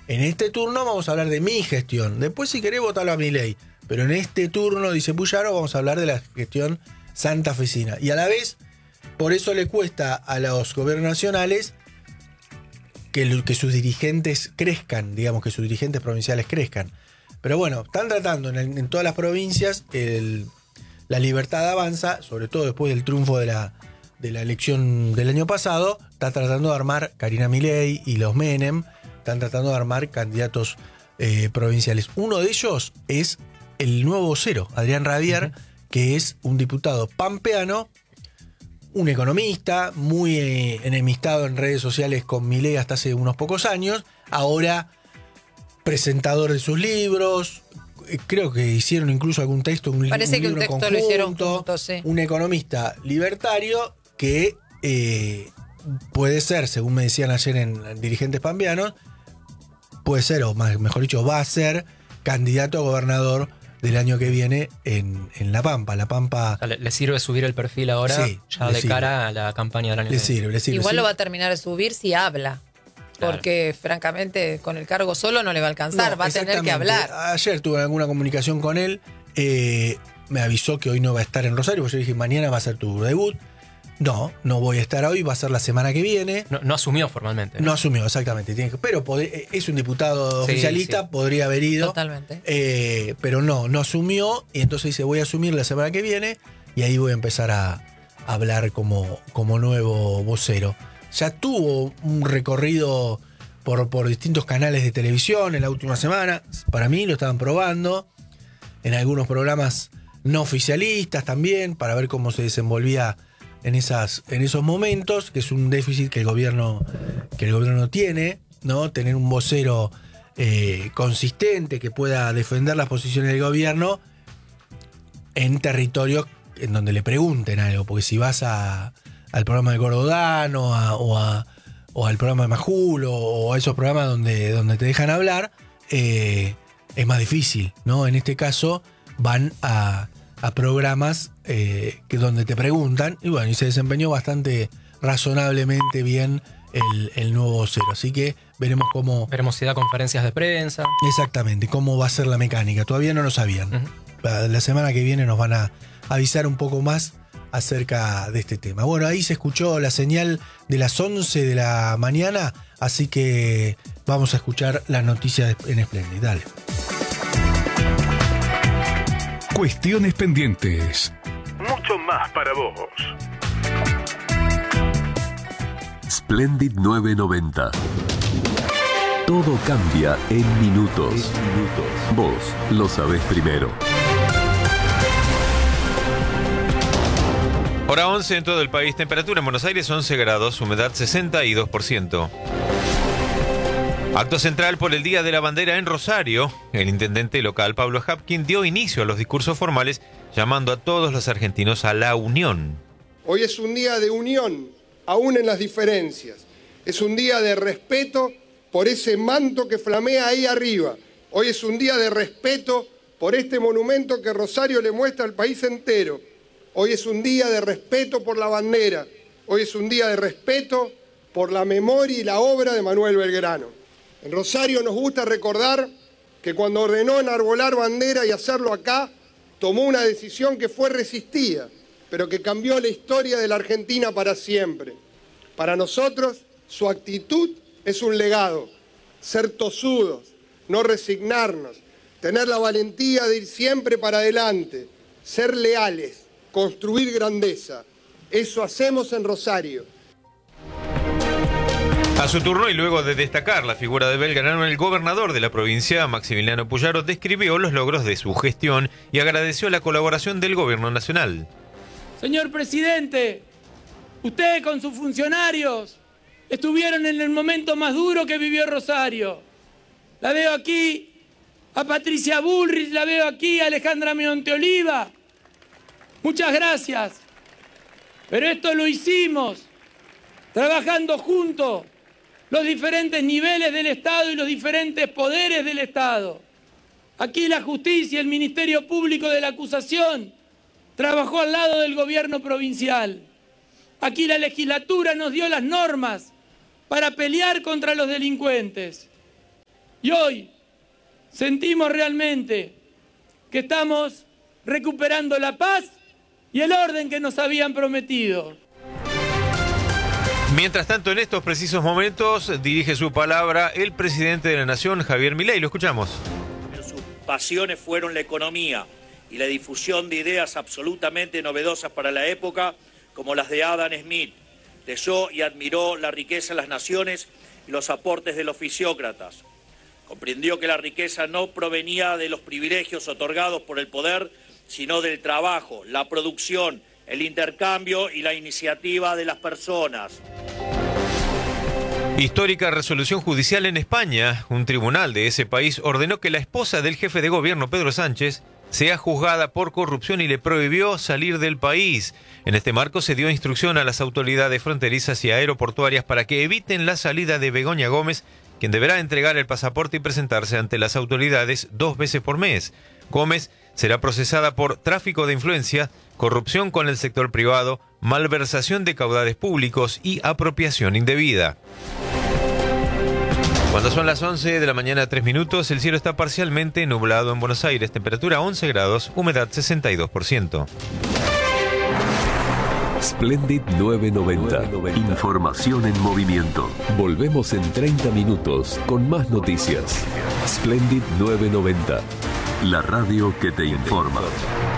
En este turno vamos a hablar de mi gestión. Después, si querés, votarlo a Milei. Pero en este turno, dice Puyaro, vamos a hablar de la gestión santafesina. Y a la vez, por eso le cuesta a los gobiernos nacionales que sus dirigentes crezcan, digamos, que sus dirigentes provinciales crezcan. Pero bueno, están tratando en todas las provincias, la libertad avanza, sobre todo después del triunfo de la elección del año pasado, está tratando de armar Karina Milei y los Menem, están tratando de armar candidatos provinciales. Uno de ellos es el nuevo vocero, Adrián Rabier, que es un diputado pampeano, un economista, muy enemistado en redes sociales con Milei hasta hace unos pocos años, ahora presentador de sus libros, creo que hicieron incluso algún texto, Parece que un libro texto conjunto, lo hicieron juntos, sí. Un economista libertario que puede ser, según me decían ayer en Dirigentes Pampeanos, puede ser, o mejor dicho, va a ser candidato a gobernador del año que viene en La Pampa. La Pampa... O sea, ¿le sirve subir el perfil ahora, sí, ya de cara a la campaña del año que viene? Le sirve. Igual lo va a terminar de subir si habla. Claro. Porque, francamente, con el cargo solo no le va a alcanzar. No, va a tener que hablar. Ayer tuve alguna comunicación con él. Me avisó que hoy no va a estar en Rosario. Porque yo dije, mañana va a ser tu debut. No voy a estar hoy. Va a ser la semana que viene. No asumió formalmente. No asumió, exactamente. Pero es un diputado oficialista. Sí. Podría haber ido. Totalmente. Pero no asumió. Y entonces dice, voy a asumir la semana que viene. Y ahí voy a empezar a hablar como nuevo vocero. Ya tuvo un recorrido por distintos canales de televisión en la última semana. Para mí lo estaban probando. En algunos programas no oficialistas también, para ver cómo se desenvolvía en esos momentos, que es un déficit que el gobierno tiene, ¿no? Tener un vocero consistente que pueda defender las posiciones del gobierno en territorios en donde le pregunten algo. Porque si vas al programa de Gordán o al programa de Majul o a esos programas donde te dejan hablar, es más difícil, ¿no? En este caso van a programas donde te preguntan, y bueno, y se desempeñó bastante razonablemente bien el nuevo vocero. Así que veremos cómo... Veremos si da conferencias de prensa. Exactamente, cómo va a ser la mecánica. Todavía no lo sabían. La semana que viene nos van a avisar un poco más acerca de este tema. Bueno, ahí se escuchó la señal de las 11 de la mañana, así que vamos a escuchar las noticias en Splendid. Dale. Cuestiones pendientes. Mucho más para vos. Splendid 990. Todo cambia en minutos. Vos lo sabés primero. Hora 11 en todo el país. Temperatura en Buenos Aires 11 grados, humedad 62%. Acto central por el Día de la Bandera en Rosario. El intendente local Pablo Hapkin dio inicio a los discursos formales llamando a todos los argentinos a la unión. Hoy es un día de unión, aún en las diferencias. Es un día de respeto por ese manto que flamea ahí arriba. Hoy es un día de respeto por este monumento que Rosario le muestra al país entero. Hoy es un día de respeto por la bandera. Hoy es un día de respeto por la memoria y la obra de Manuel Belgrano. En Rosario nos gusta recordar que cuando ordenó enarbolar bandera y hacerlo acá, tomó una decisión que fue resistida, pero que cambió la historia de la Argentina para siempre. Para nosotros, su actitud es un legado. Ser tosudos, no resignarnos, tener la valentía de ir siempre para adelante, ser leales, construir grandeza. Eso hacemos en Rosario. A su turno, y luego de destacar la figura de Belgrano, el gobernador de la provincia, Maximiliano Puyaro, describió los logros de su gestión y agradeció la colaboración del gobierno nacional. Señor presidente, usted con sus funcionarios estuvieron en el momento más duro que vivió Rosario. La veo aquí a Patricia Bullrich, la veo aquí a Alejandra Monteoliva. Muchas gracias. Pero esto lo hicimos trabajando juntos los diferentes niveles del Estado y los diferentes poderes del Estado. Aquí la justicia, el Ministerio Público de la Acusación, trabajó al lado del gobierno provincial. Aquí la legislatura nos dio las normas para pelear contra los delincuentes. Y hoy sentimos realmente que estamos recuperando la paz y el orden que nos habían prometido. Mientras tanto, en estos precisos momentos dirige su palabra el presidente de la Nación, Javier Milei. Lo escuchamos. Sus pasiones fueron la economía y la difusión de ideas absolutamente novedosas para la época, como las de Adam Smith. Leyó y admiró la riqueza de las naciones y los aportes de los fisiócratas. Comprendió que la riqueza no provenía de los privilegios otorgados por el poder, sino del trabajo, la producción, el intercambio y la iniciativa de las personas. Histórica resolución judicial en España. Un tribunal de ese país ordenó que la esposa del jefe de gobierno, Pedro Sánchez, sea juzgada por corrupción y le prohibió salir del país. En este marco se dio instrucción a las autoridades fronterizas y aeroportuarias para que eviten la salida de Begoña Gómez, quien deberá entregar el pasaporte y presentarse ante las autoridades 2 veces por mes. Gómez será procesada por tráfico de influencia, corrupción con el sector privado, malversación de caudales públicos y apropiación indebida. Cuando son las 11 de la mañana, 3 minutos, el cielo está parcialmente nublado en Buenos Aires, temperatura 11 grados, humedad 62%. Splendid 990. Información en movimiento. Volvemos en 30 minutos con más noticias. Splendid 990. La radio que te informa.